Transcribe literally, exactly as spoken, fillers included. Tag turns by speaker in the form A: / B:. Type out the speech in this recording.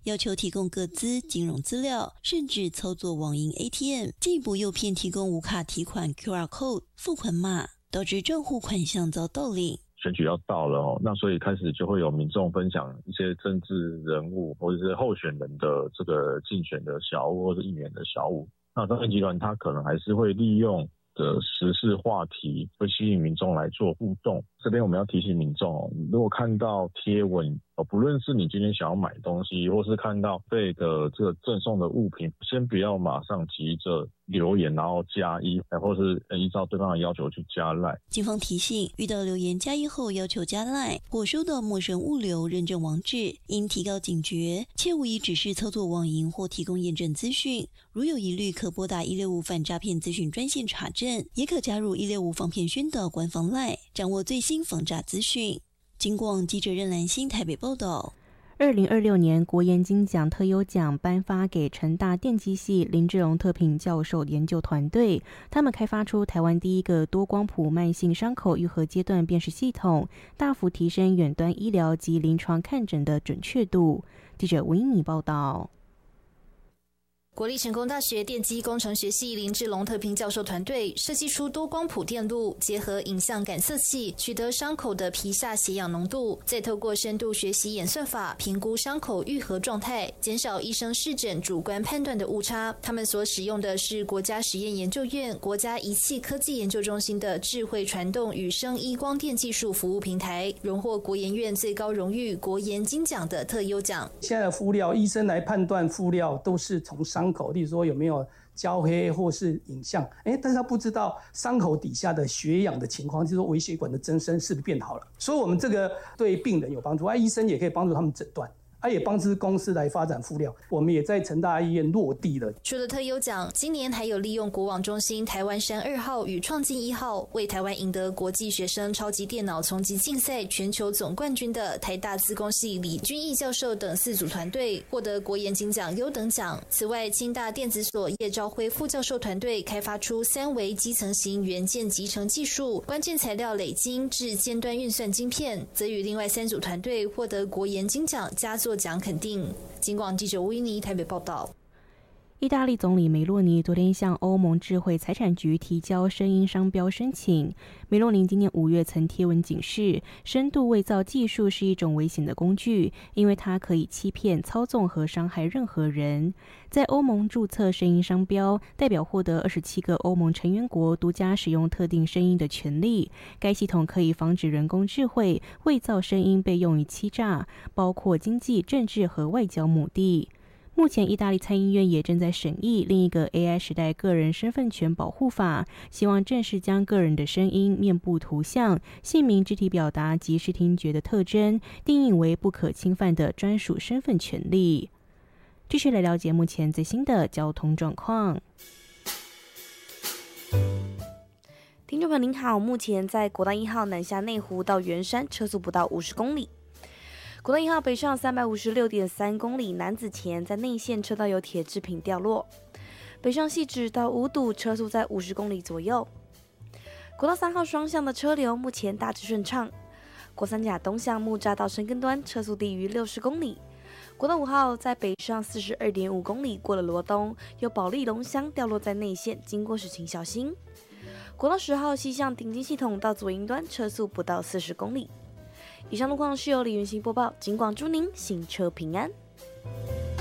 A: 要求提供个资、金融资料，甚至操作网银 A T M， 进一步诱骗提供无卡提款 Q R code、付款码，导致账户款项遭盗领。
B: 选举要到了哦，那所以开始就会有民众分享一些政治人物或者是候选人的这个竞选的小物或者一年的小物。那诈骗集团它可能还是会利用的时事话题，会吸引民众来做互动。这边我们要提醒民众哦，如果看到贴文哦，不论是你今天想要买东西，或是看到被的这个赠送的物品，先不要马上急着留言，然后加一，或是依照对方的要求去加赖。
A: 警方提醒，遇到留言加一后要求加赖或收到陌生物流认证网址，应提高警觉，切勿以指示操作网银或提供验证资讯。如有疑虑，可拨打一六五反诈骗资讯专线查证，也可加入一六五防骗宣导官方赖，掌握最新防诈资讯。警广记者任兰心台北报道。
C: 二零二六年国研金奖特优奖颁发给成大电机系林志荣特聘教授研究团队，他们开发出台湾第一个多光谱慢性伤口愈合阶段辨识系统，大幅提升远端医疗及临床看诊的准确度。记者维尼报道。
D: 国立成功大学电机工程学系林志龙特聘教授团队设计出多光谱电路，结合影像感测器，取得伤口的皮下血氧浓度，再透过深度学习演算法评估伤口愈合状态，减少医生视诊主观判断的误差。他们所使用的是国家实验研究院国家仪器科技研究中心的智慧传动与生医光电技术服务平台，荣获国研院最高荣誉国研金奖的特优奖。
E: 现在的敷料，医生来判断敷料都是从伤口，例如说有没有焦黑或是影像，哎，但是他不知道伤口底下的血氧的情况，就是说微血管的增生是不是变好了。所以我们这个对病人有帮助，啊，医生也可以帮助他们诊断。它也帮助公司来发展敷料，我们也在成大医院落地了。
D: 除了特优奖，今年还有利用国网中心台湾山二号与创进一号，为台湾赢得国际学生超级电脑丛集竞赛全球总冠军的台大资工系李君毅教授等四组团队获得国研金奖优等奖。此外，清大电子所叶昭辉副教授团队开发出三维基层型元件集成技术，关键材料累晶至尖端运算晶片，则与另外三组团队获得国研金奖佳作奖肯定。警广记者维尼台北报道。
C: 意大利总理梅洛尼昨天向欧盟智慧财产局提交声音商标申请。梅洛尼今年五月曾贴文警示，深度伪造技术是一种危险的工具，因为它可以欺骗、操纵和伤害任何人。在欧盟注册声音商标，代表获得二十七个欧盟成员国独家使用特定声音的权利。该系统可以防止人工智慧伪造声音被用于欺诈，包括经济、政治和外交目的。目前，意大利参议院也正在审议另一个 A I 时代个人身份权保护法，希望正式将个人的声音、面部图像、姓名、肢体表达及视听觉的特征定义为不可侵犯的专属身份权利。继续来了解目前最新的交通状况。听众朋友您好，目前在国道一号南下内湖到圆山车速不到五十公里。国道一号北上三百五十六点三公里，南子前在内线车道有铁制品掉落。北上汐止到五堵车速在五十公里左右。国道三号双向的车流目前大致顺畅。国三甲东向木栅到深耕端车速低于六十公里。国道五号在北上四十二点五公里，过了罗东，有保利龙箱掉落在内线，经过时请小心。国道十号西向顶金系统到左营端车速不到四十公里。以上路况是由李云行播报，警广祝您行车平安。